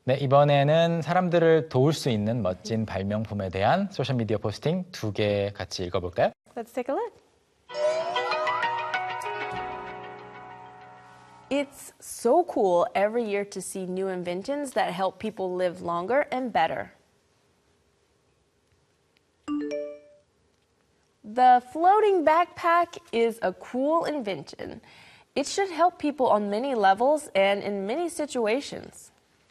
네, 이번에는 사람들을 도울 수 있는 멋진 발명품에 대한 소셜미디어 포스팅 2개 같이 읽어볼까요? Let's take a look. It's so cool every year to see new inventions that help people live longer and better. The floating backpack is a cool invention. It should help people on many levels and in many situations.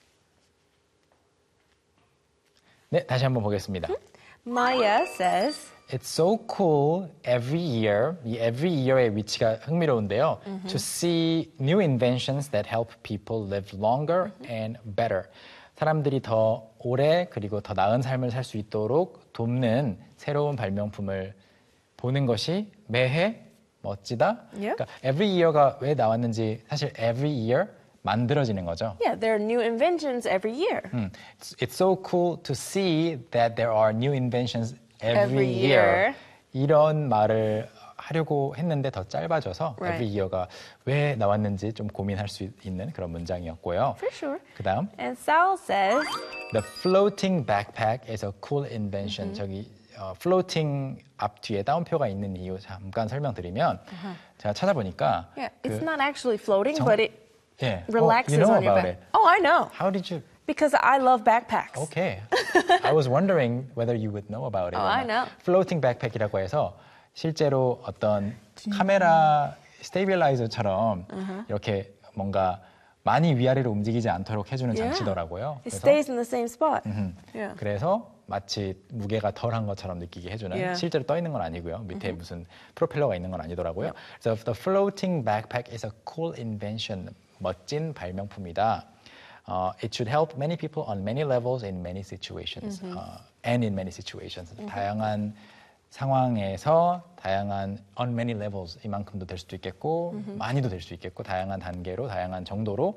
네, 다시 한번 보겠습니다. Maya says, It's so cool every year. 이 every year의 위치가 흥미로운데요. To see new inventions that help people live longer and better. 사람들이 더 오래 그리고 더 나은 삶을 살 수 있도록 돕는 새로운 발명품을 보는 것이 매해 멋지다. Yep. 그러니까 every year가 왜 나왔는지 사실 every year 만들어지는 거죠. yeah, there are new inventions every year. It's so cool to see that there are new inventions every Every year. year. 이런 말을 하려고 했는데 더 짧아져서 Right. every year가 왜 나왔는지 좀 고민할 수 있는 그런 문장이었고요. For sure. 그다음 And Sal says, The floating backpack is a cool invention. 저기 floating 앞뒤에 따옴표가 있는 이유 잠깐 설명드리면 제가 찾아보니까 yeah, it's not actually floating, 정- but it 예. relaxes you know on your about back. it. Oh, I know. How did you? Because I love backpacks. Okay. I was wondering whether you would know about it. Oh, or I not. know. Floating backpack이라고 해서 실제로 어떤 카메라 스테빌라이저처럼 이렇게 뭔가 많이 위아래로 움직이지 않도록 해주는 Yeah. 장치더라고요. It stays in the same spot. Yeah. 그래서 마치 무게가 덜한 것처럼 느끼게 해주는 Yeah. 실제로 떠 있는 건 아니고요. 밑에 무슨 프로펠러가 있는 건 아니더라고요. 그래서 the floating backpack is a cool invention. 멋진 발명품이다. It should help many people on many levels in many situations. And in many situations. 다양한 상황에서 다양한 on many levels 이만큼도 될 수도 있겠고 많이도 될 수 있겠고 다양한 단계로 다양한 정도로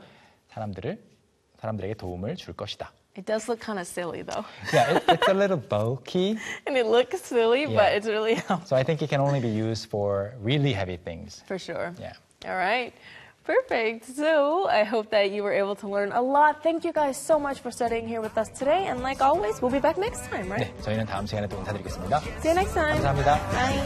사람들에게 도움을 줄 것이다. It does look kind of silly, though. Yeah, it's a little bulky. And it looks silly, Yeah. but it's really helpful. So I think it can only be used for really heavy things. For sure. Yeah. All right. Perfect. So I hope that you were able to learn a lot. Thank you guys so much for studying here with us today. And like always, we'll be back next time, right? 네, 저희는 다음 시간에 또 인사드리겠습니다. See you next time. 감사합니다. Bye.